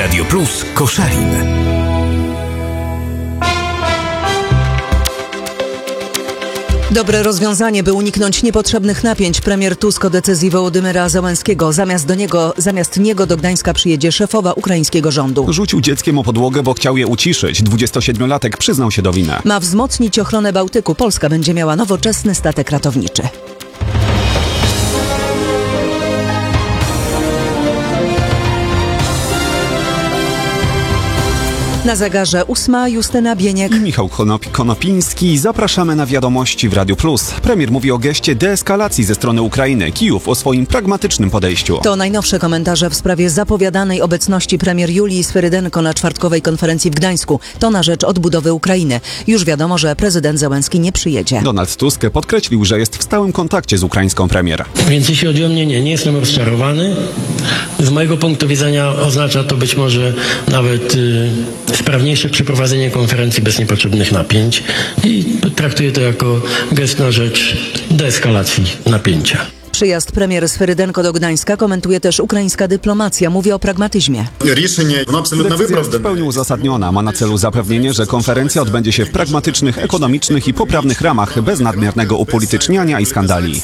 Radio Plus Koszalin. Dobre rozwiązanie, by uniknąć niepotrzebnych napięć. Premier Tusk o decyzji Wołodymyra Zełenskiego. Zamiast niego do Gdańska przyjedzie szefowa ukraińskiego rządu. Rzucił dzieckiem o podłogę, bo chciał je uciszyć. 27-latek przyznał się do winy. Ma wzmocnić ochronę Bałtyku. Polska będzie miała nowoczesny statek ratowniczy. Na zegarze 8, Justyna Bieniek i Michał Konopiński. Zapraszamy na wiadomości w Radiu Plus. Premier mówi o geście deeskalacji ze strony Ukrainy. Kijów o swoim pragmatycznym podejściu. To najnowsze komentarze w sprawie zapowiadanej obecności premier Julii Sferydenko na czwartkowej konferencji w Gdańsku. To na rzecz odbudowy Ukrainy. Już wiadomo, że prezydent Zełenski nie przyjedzie. Donald Tusk podkreślił, że jest w stałym kontakcie z ukraińską premier. Więc jeśli chodzi o mnie, nie jestem rozczarowany. Z mojego punktu widzenia oznacza to być może nawet sprawniejsze przeprowadzenie konferencji bez niepotrzebnych napięć i traktuję to jako gest na rzecz deeskalacji napięcia. Przyjazd premier Sferydenko do Gdańska komentuje też ukraińska dyplomacja. Mówi o pragmatyzmie. Decyzja jest w pełni uzasadniona. Ma na celu zapewnienie, że konferencja odbędzie się w pragmatycznych, ekonomicznych i poprawnych ramach, bez nadmiernego upolityczniania i skandali.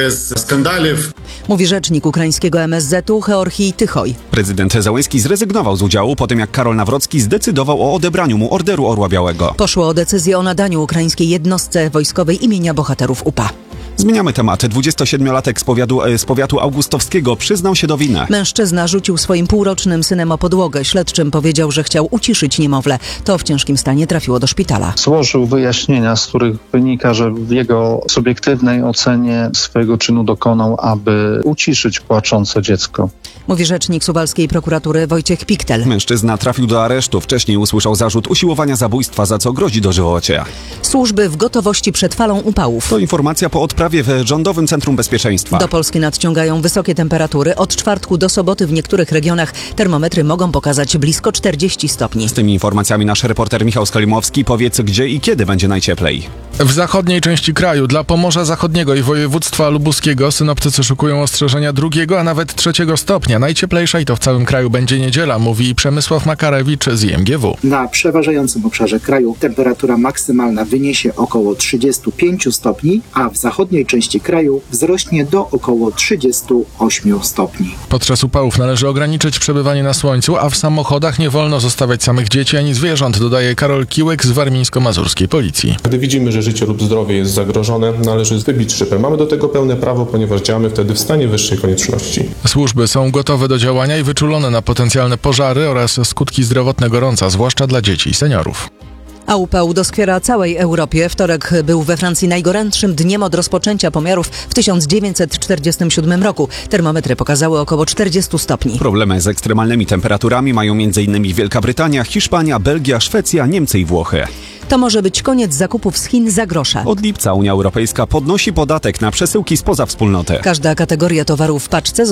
Mówi rzecznik ukraińskiego MSZ-u Georgij Tychoj. Prezydent Zełenski zrezygnował z udziału po tym, jak Karol Nawrocki zdecydował o odebraniu mu Orderu Orła Białego. Poszło o decyzję o nadaniu ukraińskiej jednostce wojskowej imienia bohaterów UPA. Zmieniamy temat. 27-latek z powiatu augustowskiego przyznał się do winy. Mężczyzna rzucił swoim półrocznym synem o podłogę. Śledczym powiedział, że chciał uciszyć niemowlę. To w ciężkim stanie trafiło do szpitala. Złożył wyjaśnienia, z których wynika, że w jego subiektywnej ocenie swojego czynu dokonał, aby uciszyć płaczące dziecko. Mówi rzecznik suwalskiej prokuratury Wojciech Piktel. Mężczyzna trafił do aresztu. Wcześniej usłyszał zarzut usiłowania zabójstwa, za co grozi dożywocie. Służby w gotowości przed falą upałów. To informacja po odprawie w Rządowym Centrum Bezpieczeństwa. Do Polski nadciągają wysokie temperatury. Od czwartku do soboty w niektórych regionach termometry mogą pokazać blisko 40 stopni. Z tymi informacjami nasz reporter Michał Skalimowski. Powiedz, gdzie i kiedy będzie najcieplej. W zachodniej części kraju, dla Pomorza Zachodniego i województwa lubuskiego synoptycy szykują ostrzeżenia 2, a nawet 3 stopnia. Najcieplejsza i to w całym kraju będzie niedziela, mówi Przemysław Makarewicz z IMGW. Na przeważającym obszarze kraju temperatura maksymalna wyniesie około 35 stopni, a w zachodniej części kraju wzrośnie do około 38 stopni. Podczas upałów należy ograniczyć przebywanie na słońcu, a w samochodach nie wolno zostawiać samych dzieci ani zwierząt, dodaje Karol Kiłek z warmińsko-mazurskiej policji. Gdy widzimy, że życie lub zdrowie jest zagrożone, należy wybić szybę. Mamy do tego pełne prawo, ponieważ działamy wtedy w stanie wyższej konieczności. Służby są gotowe do działania i wyczulone na potencjalne pożary oraz skutki zdrowotne gorąca, zwłaszcza dla dzieci i seniorów. A upał doskwiera całej Europie. Wtorek był we Francji najgorętszym dniem od rozpoczęcia pomiarów w 1947 roku. Termometry pokazały około 40 stopni. Problemy z ekstremalnymi temperaturami mają m.in. Wielka Brytania, Hiszpania, Belgia, Szwecja, Niemcy i Włochy. To może być koniec zakupów z Chin za grosze. Od lipca Unia Europejska podnosi podatek na przesyłki spoza wspólnoty. Każda kategoria towarów w paczce